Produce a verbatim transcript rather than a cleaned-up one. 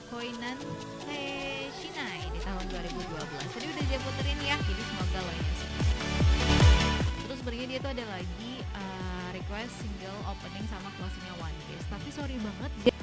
Koinan Shinai di tahun dua ribu dua belas. Tadi udah dia puterin ya, jadi semoga lo yang suka. Terus berikutnya dia tuh ada lagi uh, request single opening sama closingnya One Piece. Tapi sorry banget,